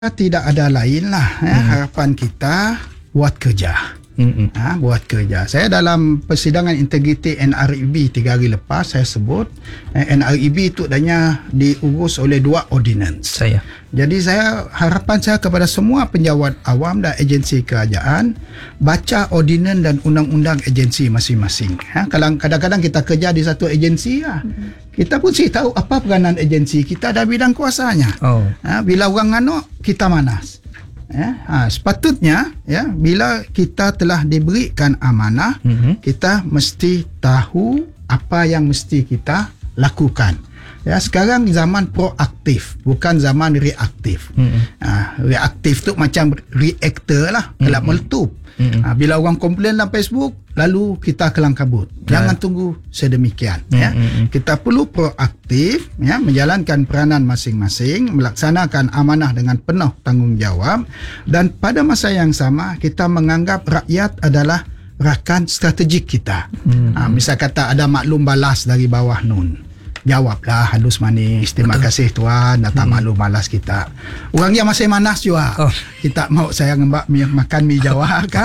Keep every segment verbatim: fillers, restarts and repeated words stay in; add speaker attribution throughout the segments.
Speaker 1: Tidak ada lain lah ya. hmm. Harapan kita buat kerja. Hmm. Ha, buat kerja. Saya dalam persidangan integriti N R E B tiga hari lepas saya sebut eh, N R E B itu adanya diurus oleh dua ordinance. Saya. Jadi saya harapan saya kepada semua penjawat awam dan agensi kerajaan baca ordinance dan undang-undang agensi masing-masing. Ha, kalau kadang-kadang kita kerja di satu agensi ya, hmm. kita pun sih tahu apa peranan agensi kita dan bidang kuasanya. Oh. Ha, bila orang nganuk kita manas. Ya, ha, sepatutnya ya bila kita telah diberikan amanah, mm-hmm. kita mesti tahu apa yang mesti kita lakukan. Ya, sekarang zaman proaktif, bukan zaman reaktif. Mm-hmm. Ha, reaktif tu macam reaktor lah, kelab mm-hmm. meletup. Mm-hmm. Ha, bila orang komplain dalam Facebook, lalu kita kelang kabut. Yeah. Jangan tunggu sedemikian. Mm-hmm. Ya, kita perlu proaktif, ya, menjalankan peranan masing-masing, melaksanakan amanah dengan penuh tanggungjawab, dan pada masa yang sama kita menganggap rakyat adalah rakan strategik kita. Mm-hmm. Ha, misal kata ada maklum balas dari bawah nun. Jawablah halus manis, terima Betul. kasih tuan datang hmm. maklum balas kita. Orang yang masih manas juga. Oh. Kita mau saya ngembak mi, makan mi Jawa kan.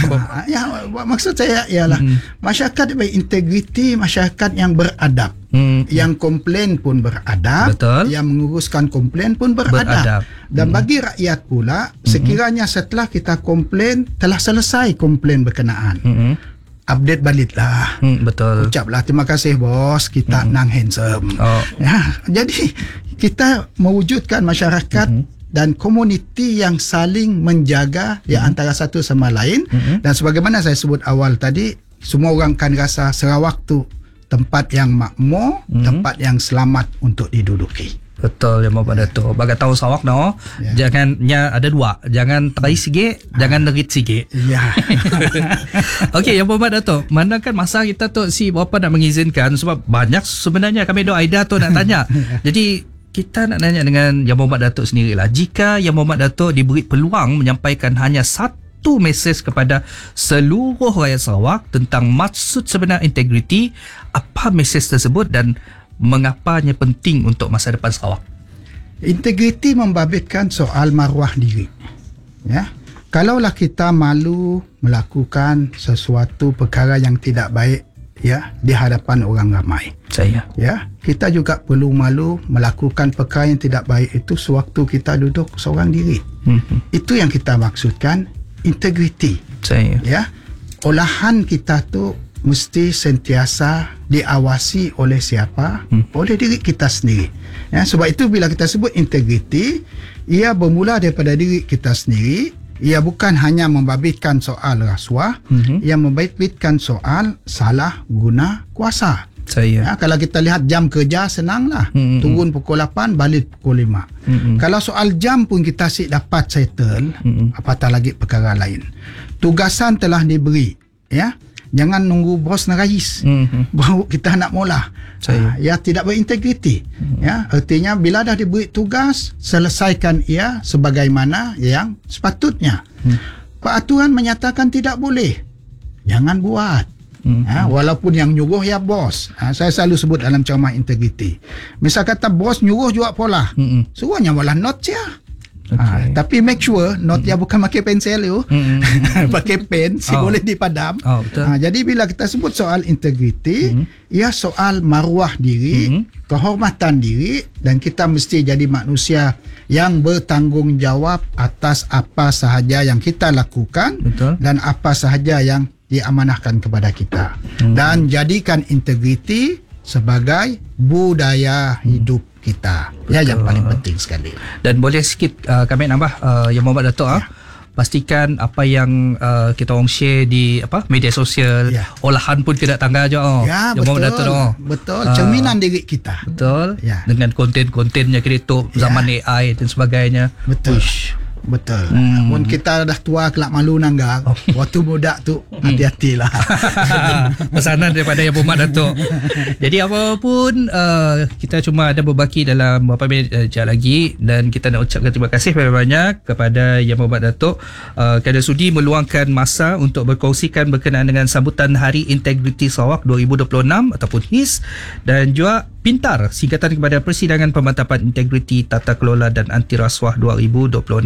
Speaker 1: Ya, maksud saya ialah hmm. masyarakat berintegriti, masyarakat yang beradab. Hmm. Yang komplain pun beradab. Betul. Yang menguruskan komplain pun beradab. beradab. Dan hmm. bagi rakyat pula, sekiranya setelah kita komplain telah selesai komplain berkenaan. Hmm. Update baliklah. Hmm, betul. Ucaplah terima kasih bos, kita hmm. nang handsome. Oh. Ya, jadi kita mewujudkan masyarakat hmm. dan komuniti yang saling menjaga hmm. ya antara satu sama lain. Hmm. Dan sebagaimana saya sebut awal tadi, semua orang akan rasa Sarawak tu tempat yang makmur, hmm. tempat yang selamat untuk diduduki.
Speaker 2: Betul yang Bapak Dato'. Bagai tahu Sarawak no, yeah. jangannya ada dua, jangan terai sikit, ah. jangan nerit sikit. Ya. Yeah. Okey, yang Bapak Dato', mana kan masa kita tu si bapa nak mengizinkan sebab banyak sebenarnya kami do Aida tu nak tanya. Jadi kita nak tanya dengan Yang Berhormat Dato' sendirilah. Jika Yang Berhormat Dato' diberi peluang menyampaikan hanya satu mesej kepada seluruh rakyat Sarawak tentang maksud sebenar integriti, apa mesej tersebut dan mengapanya penting untuk masa depan Sarawak?
Speaker 1: Integriti membabitkan soal maruah diri. Ya. Kalaulah kita malu melakukan sesuatu perkara yang tidak baik ya di hadapan orang ramai. Saya. Ya, kita juga perlu malu melakukan perkara yang tidak baik itu sewaktu kita duduk seorang diri. Hmm. Itu yang kita maksudkan integriti. Saya. Ya. Olahan kita tu mesti sentiasa diawasi oleh siapa? Hmm. Oleh diri kita sendiri. Ya, sebab itu bila kita sebut integriti, ia bermula daripada diri kita sendiri. Ia bukan hanya membabitkan soal rasuah, hmm. ia membabitkan soal salah guna kuasa. Saya. Ya, kalau kita lihat jam kerja senanglah. Hmm. Turun pukul lapan, balik pukul lima. Hmm. Kalau soal jam pun kita sih dapat settle, hmm. apatah lagi perkara lain. Tugasan telah diberi, ya. Jangan nunggu bos narais mm-hmm. baru kita nak mula. Ha, ya tidak berintegriti. Mm-hmm. Ya, artinya bila dah diberi tugas, selesaikan ia sebagaimana yang sepatutnya. Mm. Peraturan menyatakan tidak boleh, jangan buat. Mm-hmm. Ha, walaupun yang nyuruh ya bos. Ha, saya selalu sebut dalam ceramah integriti. Misal kata bos nyuruh juga pola. Mm-hmm. Suruhnya malah not sia. Okay. Ha, tapi make sure not mm-hmm. dia bukan pakai pensel tu, mm-hmm. pakai pen si oh. boleh dipadam. Oh, ha, jadi bila kita sebut soal integriti, mm-hmm. ia soal maruah diri, mm-hmm. kehormatan diri, dan kita mesti jadi manusia yang bertanggungjawab atas apa sahaja yang kita lakukan. Betul. Dan apa sahaja yang diamanahkan kepada kita. Mm-hmm. Dan jadikan integriti sebagai budaya hidup kita. Betul. Ya, yang paling penting sekali.
Speaker 2: Dan boleh sikit uh, kami nambah uh, Yang Berhormat Dato' ya. ah. Pastikan apa yang uh, kita orang share di apa media sosial, ya. Olahan pun kena tangga je oh.
Speaker 1: Ya, Yang betul. Dato', oh. Betul. Cerminan uh, diri kita.
Speaker 2: Betul. Ya. Dengan konten-kontennya kita tu zaman ya. A I dan sebagainya.
Speaker 1: Betul.
Speaker 2: Uish.
Speaker 1: Betul.
Speaker 2: Hmm.
Speaker 1: Mun kita dah tua kelak malu nanggar,
Speaker 2: Oh.
Speaker 1: waktu muda tu hati-hatilah.
Speaker 2: Pesanan daripada Yang Berhormat Datuk. Jadi apapun uh, kita cuma ada berbaki dalam beberapa minit uh, sekejap lagi, dan kita nak ucapkan terima kasih banyak-banyak kepada Yang Berhormat Datuk uh, kerana sudi meluangkan masa untuk berkongsikan berkenaan dengan sambutan Hari Integriti Sarawak dua ribu dua puluh enam ataupun H I S, dan juga PINTAR, singkatan kepada Persidangan Pemantapan Integriti Tata Kelola dan Anti Rasuah dua ribu dua puluh enam.